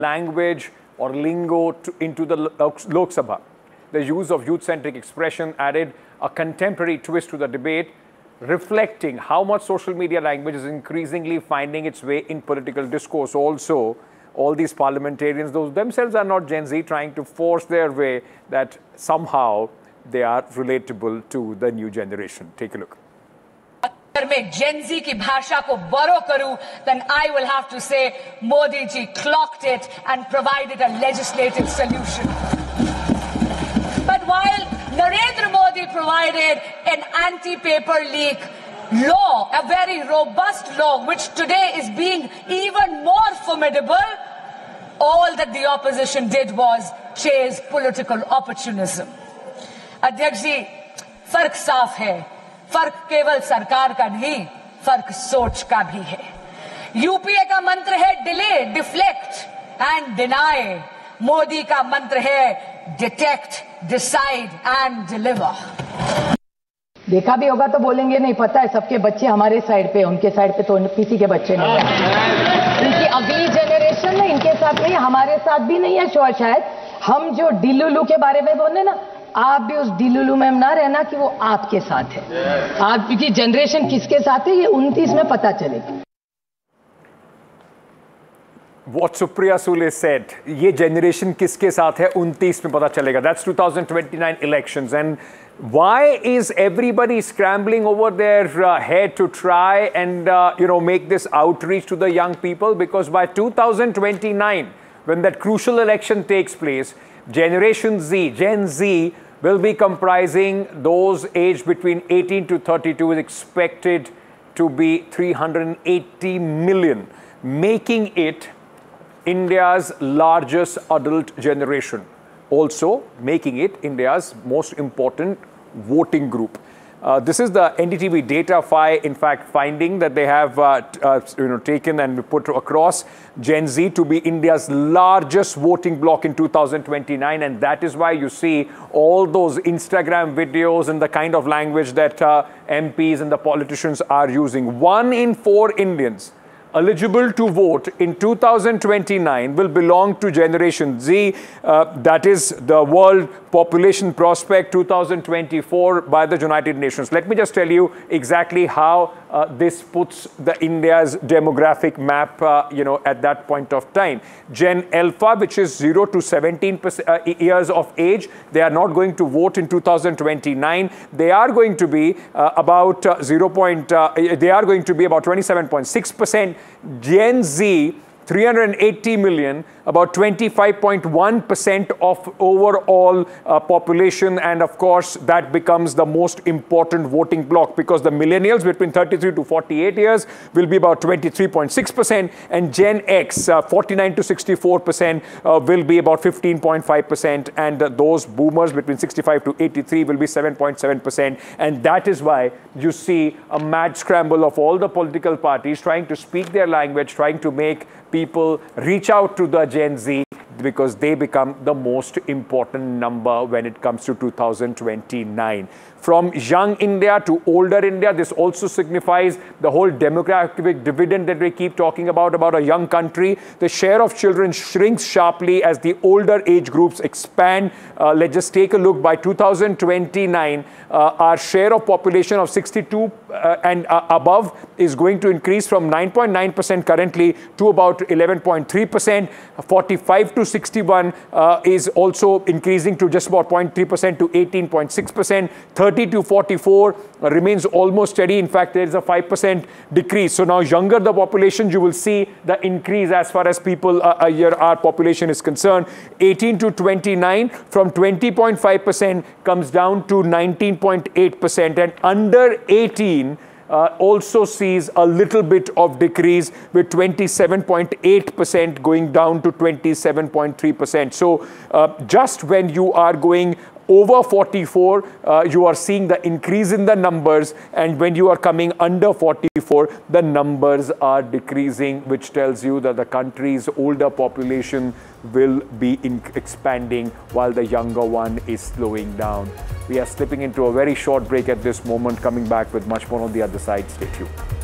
language or lingo into the Lok Sabha. The use of youth-centric expression added a contemporary twist to the debate, reflecting how much social media language is increasingly finding its way in political discourse. Also, all these parliamentarians, those themselves are not Gen Z, trying to force their way that somehow they are relatable to the new generation. Take a look. अगर मैं Gen Z की भाषा को borrow करूं, then I will have to say Modi ji clocked it and provided a legislative solution. But while Narendra Modi provided an anti-paper leak law, a very robust law, which today is being even more formidable, all that the opposition did was chase political opportunism. अध्यक्ष जी, फर्क साफ है. फर्क केवल सरकार का नहीं, फर्क सोच का भी है. यूपीए का मंत्र है delay, deflect and deny. Modi का मंत्र है डिटेक्ट, डिसाइड एंड डिलीवर. देखा भी होगा तो बोलेंगे नहीं, पता है सबके बच्चे हमारे साइड पे, उनके साइड पे तो किसी के बच्चे नहीं है. इनकी अगली जनरेशन है, इनके साथ नहीं, हमारे साथ भी नहीं है. शायद हम जो डिलुलू के बारे में बोले ना, आप भी उस डिलुलू में ना रहना कि वो आपके साथ है. आपकी जनरेशन किसके साथ है ये 29 में पता चलेगा. What Supriya Sule said, ये generation किसके साथ है 29 में पता चलेगा. That's 2029 elections. And why is everybody scrambling over their head to try and make this outreach to the young people? Because by 2029, when that crucial election takes place, Generation Z, Gen Z, will be comprising those aged between 18 to 32, is expected to be 380 million, making it India's largest adult generation. Also making it India's most important voting group. This is the NDTV data in fact, finding that they have taken and put across Gen Z to be India's largest voting bloc in 2029, and that is why you see all those Instagram videos and the kind of language that MPs and the politicians are using. 1 in 4 Indians eligible to vote in 2029 will belong to Generation Z. That is the World Population Prospect 2024 by the United Nations. Let me just tell you exactly how this puts the India's demographic map, at that point of time. Gen Alpha, which is 0 to 17 years of age, they are not going to vote in 2029. They are going to be about 27.6%. Gen Z, 380 million, about 25.1% of overall population, and of course that becomes the most important voting bloc, because the millennials between 33 to 48 years will be about 23.6%, and Gen X, 49 to 64%, will be about 15.5%, and those boomers between 65 to 83 will be 7.7%. And that is why you see a mad scramble of all the political parties trying to speak their language, trying to make people reach out to the Gen Z, because they become the most important number when it comes to 2029. From young India to older India, this also signifies the whole demographic dividend that we keep talking about a young country. The share of children shrinks sharply as the older age groups expand. Let's just take a look. By 2029, our share of population of 62 and above is going to increase from 9.9% currently to about 11.3%. 45 to 61 is also increasing to just about 0.3% to 18.6%. 30 to 44 remains almost steady. In fact, there is a 5% decrease. So now younger the population, you will see the increase as far as people our population is concerned. 18 to 29 from 20.5% comes down to 19.8%, and under 18 also sees a little bit of decrease, with 27.8% going down to 27.3%. So just when you are going over 44, you are seeing the increase in the numbers, and when you are coming under 44, the numbers are decreasing, which tells you that the country's older population will be expanding while the younger one is slowing down. We are slipping into a very short break at this moment, coming back with much more on the other side. Stay tuned.